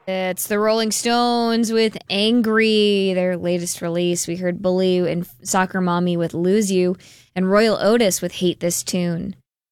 It's the Rolling Stones with Angry, their latest release. We heard Bully and Soccer Mommy with Lose You, and Royal Otis with Hate This Tune.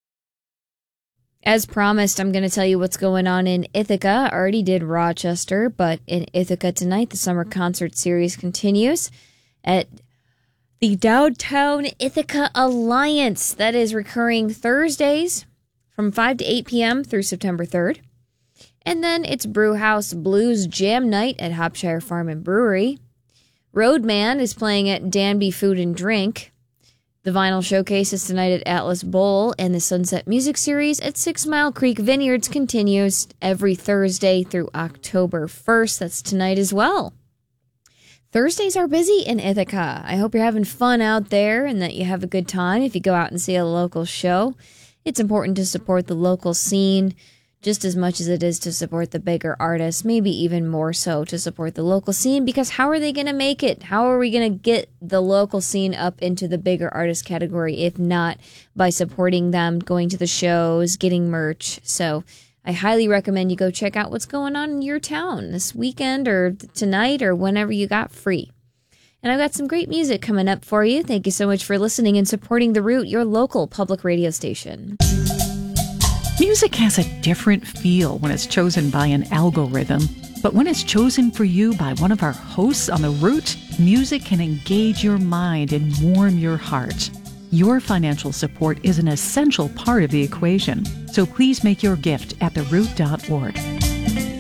As promised, I'm going to tell you what's going on in Ithaca. I already did Rochester, but in Ithaca tonight, the summer concert series continues at the Downtown Ithaca Alliance. That is recurring Thursdays from 5 to 8 p.m. through September 3rd. And then it's Brewhouse Blues Jam Night at Hopshire Farm and Brewery. Roadman is playing at Danby Food and Drink. The Vinyl Showcase is tonight at Atlas Bowl, and the Sunset Music Series at 6 Mile Creek Vineyards continues every Thursday through October 1st. That's tonight as well. Thursdays are busy in Ithaca. I hope you're having fun out there and that you have a good time if you go out and see a local show. It's important to support the local scene just as much as it is to support the bigger artists, maybe even more so to support the local scene, because how are they going to make it? How are we going to get the local scene up into the bigger artist category if not by supporting them, going to the shows, getting merch? So I highly recommend you go check out what's going on in your town this weekend or tonight or whenever you got free. And I've got some great music coming up for you. Thank you so much for listening and supporting The Root, your local public radio station. Music has a different feel when it's chosen by an algorithm, but when it's chosen for you by one of our hosts on The Root, music can engage your mind and warm your heart. Your financial support is an essential part of the equation, so please make your gift at theroot.org.